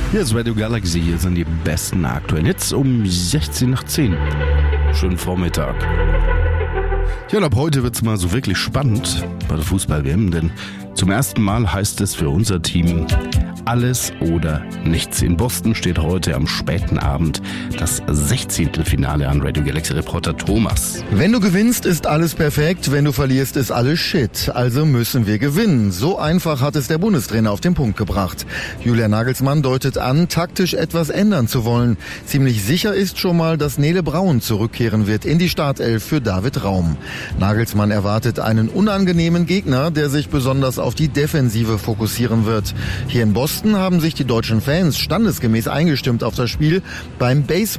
Hier ist Radio Galaxy, hier sind die besten aktuellen Hits um 16 nach 10. Schönen Vormittag. Ja, und ab heute wird's mal so wirklich spannend bei der Fußball-WM, denn zum ersten Mal heißt es für unser Team alles oder nichts. In Boston steht heute am späten Abend das 16. Finale an. Radio Galaxy Reporter Thomas. Wenn du gewinnst, ist alles perfekt. Wenn du verlierst, ist alles Shit. Also müssen wir gewinnen. So einfach hat es der Bundestrainer auf den Punkt gebracht. Julian Nagelsmann deutet an, taktisch etwas ändern zu wollen. Ziemlich sicher ist schon mal, dass Nele Braun zurückkehren wird in die Startelf für David Raum. Nagelsmann erwartet einen unangenehmen Gegner, der sich besonders auf die Defensive fokussieren wird. Hier in Boston haben sich die deutschen Fans standesgemäß eingestimmt auf das Spiel. Beim Baseball